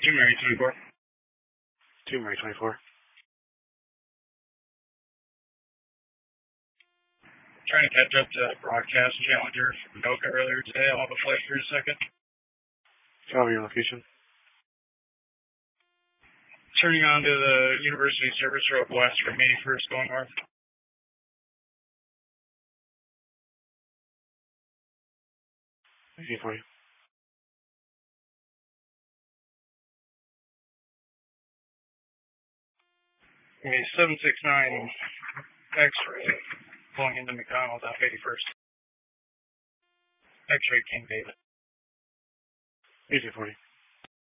2 Mary 24. 2 Mary 24. Trying to catch up to that broadcast challenger from Noka earlier today. I'll have a flight for a second. Copy your location. Turning on to the University Service Road West from 81st going north. Easy for you. Okay, 769 X-ray pulling into McDonald's off 81st. X-ray King David. Easy for you.